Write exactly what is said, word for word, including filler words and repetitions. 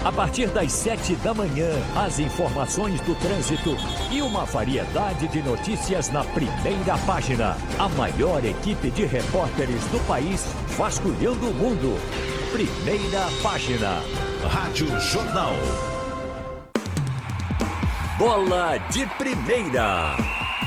A partir das sete da manhã, as informações do trânsito e uma variedade de notícias na primeira página. A maior equipe de repórteres do país vasculhando o mundo. Primeira página. Rádio Jornal. Bola de Primeira.